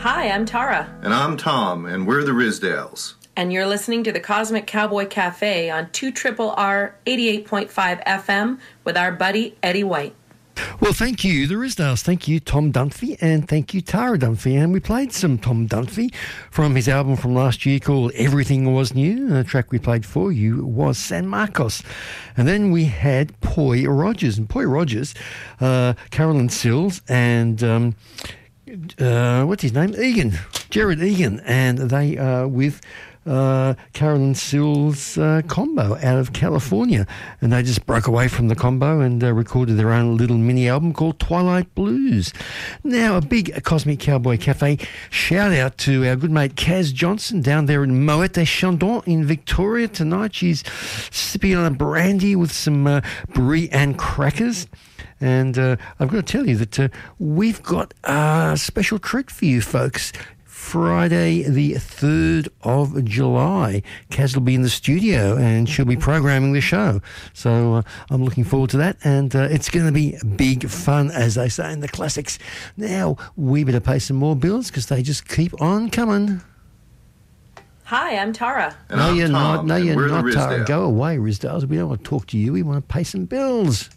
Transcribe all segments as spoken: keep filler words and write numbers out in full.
Hi, I'm Tara. And I'm Tom, and we're the Rizdales. And you're listening to the Cosmic Cowboy Cafe on two R R R eighty-eight point five F M with our buddy Eddie White. Well, thank you, the Rizdales. Thank you, Tom Dunphy, and thank you, Tara Dunphy. And we played some Tom Dunphy from his album from last year called Everything Was New. The track we played for you was San Marcos. And then we had Poi Rogers. And Poi Rogers, uh, Carolyn Sills, and um, uh, what's his name? Egan, Jared Egan. And they are with Uh, Carolyn Sills uh, combo out of California, and they just broke away from the combo and uh, recorded their own little mini album called Twilight Blues. Now, a big Cosmic Cowboy Cafe shout out to our good mate Kaz Johnson down there in Moet des Chandons in Victoria tonight. She's sipping on a brandy with some uh, brie and crackers. And uh, I've got to tell you that uh, we've got a special treat for you folks. Friday the third of July. Kaz will be in the studio and she'll be programming the show. So uh, I'm looking forward to that, and uh, it's going to be big fun, as they say in the classics. Now, we better pay some more bills because they just keep on coming. Hi, I'm Tara. And no, I'm you're Tom, not. No, and you're we're not, the Tara. Rizdales. Go away, Rizdales. We don't want to talk to you. We want to pay some bills.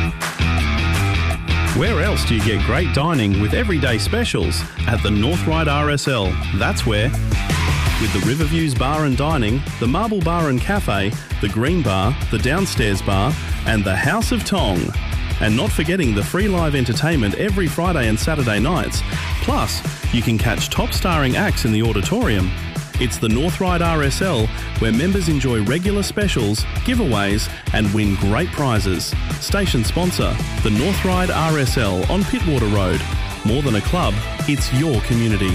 Where else do you get great dining with everyday specials? At the North Ryde R S L. That's where. With the Riverviews Bar and Dining, the Marble Bar and Cafe, the Green Bar, the Downstairs Bar, and the House of Tong. And not forgetting the free live entertainment every Friday and Saturday nights. Plus, you can catch top starring acts in the auditorium. It's the North Ryde R S L, where members enjoy regular specials, giveaways, and win great prizes. Station sponsor, the North Ryde R S L on Pittwater Road. More than a club, it's your community.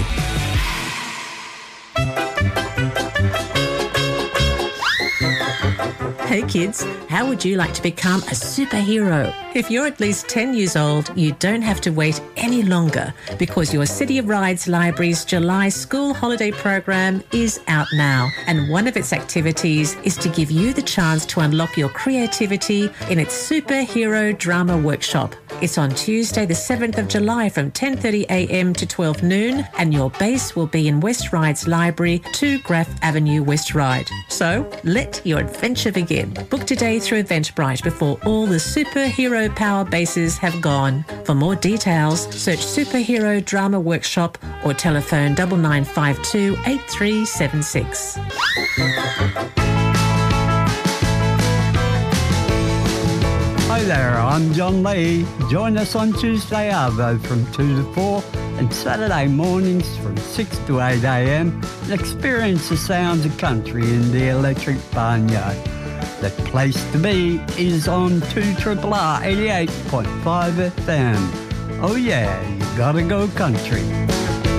Hey kids, how would you like to become a superhero? If you're at least ten years old, you don't have to wait any longer because your City of Rides Library's July school holiday program is out now. And one of its activities is to give you the chance to unlock your creativity in its superhero drama workshop. It's on Tuesday the seventh of July from ten thirty a m to twelve noon, and your base will be in West Rides Library, two Graff Avenue, West Ryde. So let your adventure begin. Book today through Eventbrite before all the superhero power bases have gone. For more details, search Superhero Drama Workshop or telephone nine nine five two, eight three seven six. Hi there, I'm John Lee. Join us on Tuesday Arvo from two to four and Saturday mornings from six to eight a m and experience the sounds of country in the Electric Barnyard. The place to be is on two R R R eighty-eight point five F M. Oh yeah, you gotta go country.